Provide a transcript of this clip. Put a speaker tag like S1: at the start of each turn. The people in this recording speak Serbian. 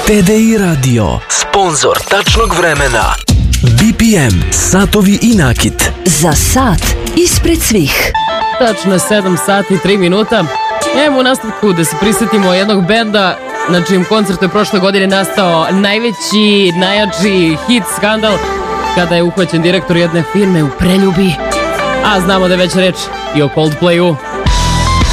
S1: TDI Radio, sponzor tačnog vremena. BPM, satovi i nakit.
S2: Za sat ispred svih.
S3: Tačno je 7 sati i 3 minuta. Evo u nastavku da se prisjetimo jednog benda na čijem koncertu je prošle godine nastao najveći, najjači hit skandal kada je uhvaćen direktor jedne firme u preljubi. A znamo da je već reč i o Coldplayu.